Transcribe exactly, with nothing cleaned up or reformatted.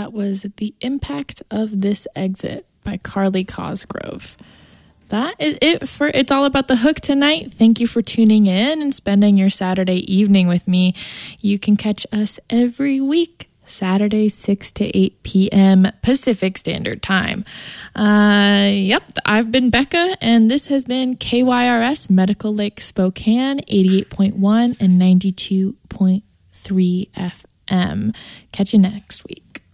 That was The Impact of This Exit by Carly Cosgrove. That is it for It's All About the Hook tonight. Thank you for tuning in and spending your Saturday evening with me. You can catch us every week, Saturday, six to eight p.m. Pacific Standard Time. Uh, yep, I've been Becca, and this has been K Y R S Medical Lake Spokane, eighty-eight point one and ninety-two point three F M. Catch you next week.